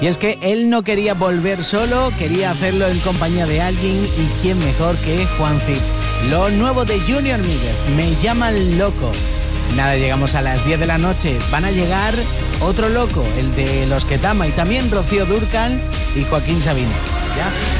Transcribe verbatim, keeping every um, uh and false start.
Y es que él no quería volver solo, quería hacerlo en compañía de alguien, y quién mejor que Juan Cid. Lo nuevo de Junior Míguez, Me llaman loco. Nada, llegamos a las diez de la noche. Van a llegar otro loco, el de Los Ketama, y también Rocío Dúrcal y Joaquín Sabina. ¿Ya?